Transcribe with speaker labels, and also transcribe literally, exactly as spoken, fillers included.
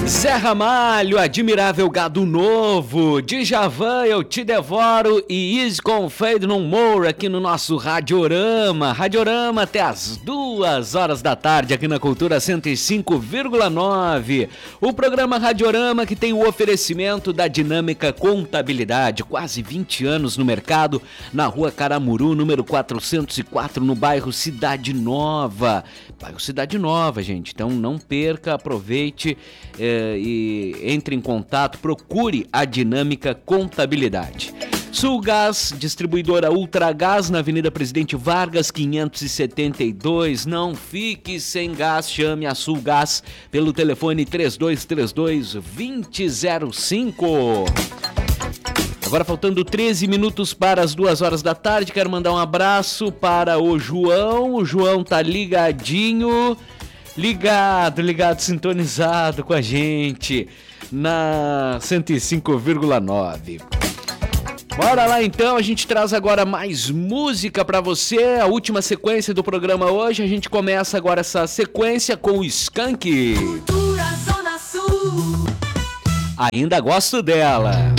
Speaker 1: Zé Ramalho, Admirável Gado Novo, Djavan, Eu Te Devoro e Easy com Fade No More aqui no nosso Radiorama. Radiorama até as duas horas da tarde aqui na Cultura cento e cinco vírgula nove. O programa Radiorama que tem o oferecimento da Dinâmica Contabilidade, quase vinte anos no mercado, na Rua Caramuru, número quatrocentos e quatro, no bairro Cidade Nova. Bairro Cidade Nova, gente, então não perca, aproveite é, e entre em contato, procure a Dinâmica Contabilidade. Sulgás, distribuidora Ultragás na Avenida Presidente Vargas, quinhentos e setenta e dois. Não fique sem gás, chame a Sulgás pelo telefone três dois três dois, dois zero zero cinco. Agora faltando treze minutos para as duas horas da tarde, quero mandar um abraço para o João. O João tá ligadinho, ligado, ligado, sintonizado com a gente na cento e cinco vírgula nove. Bora lá então, a gente traz agora mais música pra você, a última sequência do programa hoje. A gente começa agora essa sequência com o Skank.
Speaker 2: Cultura Zona Sul.
Speaker 1: Ainda gosto dela.